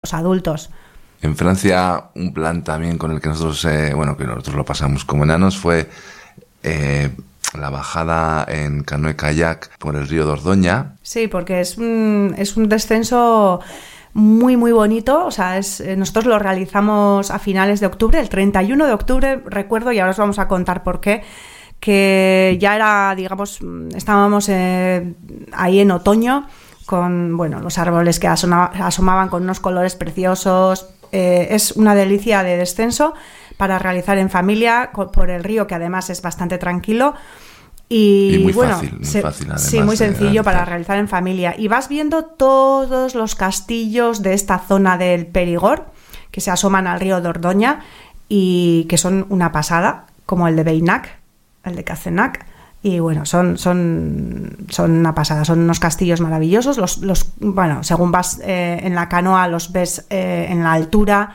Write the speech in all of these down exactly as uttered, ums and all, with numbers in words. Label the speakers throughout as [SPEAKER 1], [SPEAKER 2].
[SPEAKER 1] los adultos.
[SPEAKER 2] En Francia, un plan también con el que nosotros, eh, bueno, que nosotros lo pasamos como enanos fue eh, la bajada en canoa kayak por el río Dordoña.
[SPEAKER 1] Sí, porque es un, es un descenso muy, muy bonito. O sea, es, nosotros lo realizamos a finales de octubre, el treinta y uno de octubre, recuerdo, y ahora os vamos a contar por qué, que ya era, digamos, estábamos eh, ahí en otoño, con, bueno, los árboles que asoma, asomaban con unos colores preciosos. Eh, es una delicia de descenso para realizar en familia por el río, que además es bastante tranquilo y,
[SPEAKER 2] y muy
[SPEAKER 1] bueno,
[SPEAKER 2] fácil, muy
[SPEAKER 1] se,
[SPEAKER 2] fácil además,
[SPEAKER 1] sí, muy sencillo
[SPEAKER 2] realizar.
[SPEAKER 1] Para realizar en familia, y vas viendo todos los castillos de esta zona del Périgord que se asoman al río Dordoña y que son una pasada, como el de Beinac, el de Cazenac. Y bueno, son, son, son una pasada, son unos castillos maravillosos. Los, los, bueno, según vas eh, en la canoa los ves eh, en la altura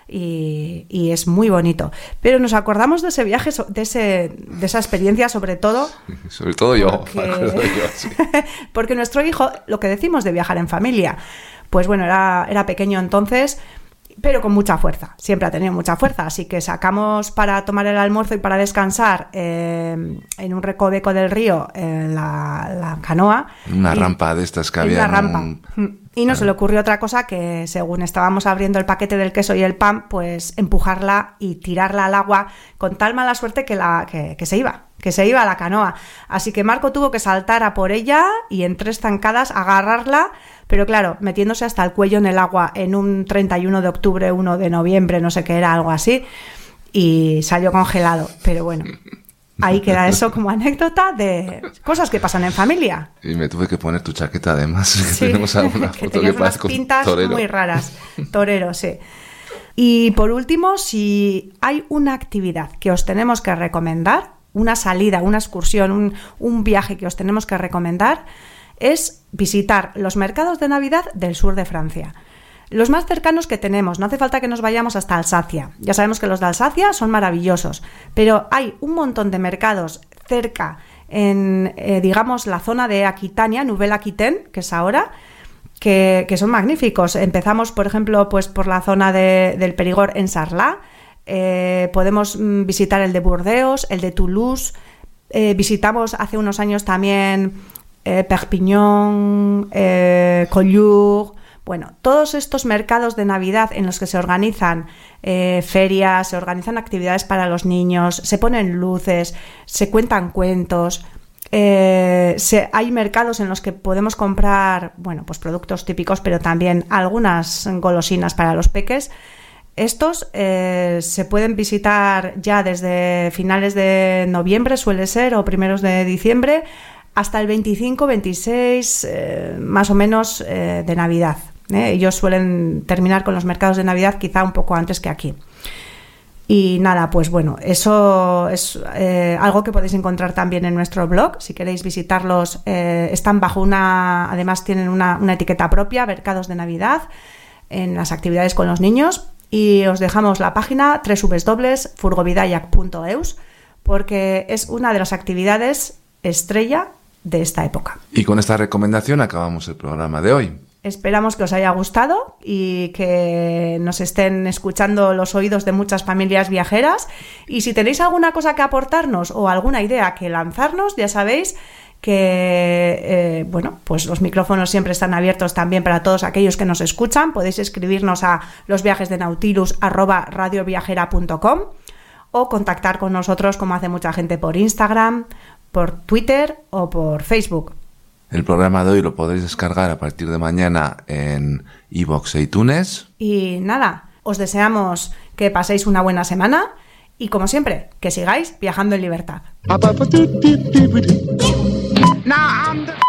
[SPEAKER 1] y, y es muy bonito. Pero nos acordamos de ese viaje, de, ese, de esa experiencia sobre todo.
[SPEAKER 2] Sobre todo yo,
[SPEAKER 1] porque,
[SPEAKER 2] me acuerdo yo, sí.
[SPEAKER 1] Porque nuestro hijo, lo que decimos de viajar en familia, pues bueno, era, era pequeño entonces, pero con mucha fuerza, siempre ha tenido mucha fuerza, así que sacamos para tomar el almuerzo y para descansar eh, en un recoveco del río eh, la, la canoa.
[SPEAKER 2] Una
[SPEAKER 1] y,
[SPEAKER 2] rampa de estas que había.
[SPEAKER 1] Una rampa.
[SPEAKER 2] Un...
[SPEAKER 1] Y no se le ocurrió otra cosa que, según estábamos abriendo el paquete del queso y el pan, pues empujarla y tirarla al agua con tal mala suerte que, la, que, que se iba, que se iba a la canoa. Así que Marco tuvo que saltar a por ella y en tres zancadas agarrarla, pero claro, metiéndose hasta el cuello en el agua en un treinta y uno de octubre, uno de noviembre, no sé qué era, algo así, y salió congelado. Pero bueno, ahí queda eso como anécdota de cosas que pasan en familia.
[SPEAKER 2] Y me tuve que poner tu chaqueta además.
[SPEAKER 1] Sí,
[SPEAKER 2] tenemos alguna
[SPEAKER 1] que
[SPEAKER 2] foto que
[SPEAKER 1] unas pintas
[SPEAKER 2] torero.
[SPEAKER 1] Muy raras. Torero, sí. Y por último, si hay una actividad que os tenemos que recomendar, una salida, una excursión, un, un viaje que os tenemos que recomendar, es visitar los mercados de Navidad del sur de Francia. Los más cercanos que tenemos, no hace falta que nos vayamos hasta Alsacia. Ya sabemos que los de Alsacia son maravillosos, pero hay un montón de mercados cerca en, eh, digamos, la zona de Aquitania, Nouvelle-Aquitaine, que es ahora, que, que son magníficos. Empezamos, por ejemplo, pues por la zona de, del Périgord en Sarlat. Eh, podemos mm, visitar el de Burdeos, el de Toulouse. Eh, visitamos hace unos años también Eh, Perpignan, eh, Collioure, bueno, todos estos mercados de Navidad en los que se organizan eh, ferias, se organizan actividades para los niños, se ponen luces, se cuentan cuentos, eh, se, hay mercados en los que podemos comprar, bueno, pues productos típicos, pero también algunas golosinas para los peques. Estos eh, se pueden visitar ya desde finales de noviembre, suele ser, o primeros de diciembre, hasta el veinticinco, veintiséis, eh, más o menos, eh, de Navidad. ¿eh? Ellos suelen terminar con los mercados de Navidad quizá un poco antes que aquí. Y nada, pues bueno, eso es eh, algo que podéis encontrar también en nuestro blog. Si queréis visitarlos, eh, están bajo una... Además tienen una, una etiqueta propia, Mercados de Navidad, en las actividades con los niños. Y os dejamos la página doble u doble u doble u punto furgovidayak punto eus porque es una de las actividades estrella de esta época.
[SPEAKER 2] Y con esta recomendación acabamos el programa de hoy.
[SPEAKER 1] Esperamos que os haya gustado y que nos estén escuchando los oídos de muchas familias viajeras. Y si tenéis alguna cosa que aportarnos o alguna idea que lanzarnos, ya sabéis que eh, bueno, pues los micrófonos siempre están abiertos también para todos aquellos que nos escuchan. Podéis escribirnos a losviajesdenautilus arroba radioviajera punto com o contactar con nosotros, como hace mucha gente, por Instagram, por Twitter o por Facebook.
[SPEAKER 2] El programa de hoy lo podréis descargar a partir de mañana en iVoox e iTunes. Y
[SPEAKER 1] nada, os deseamos que paséis una buena semana y, como siempre, que sigáis viajando en libertad. Now I'm the...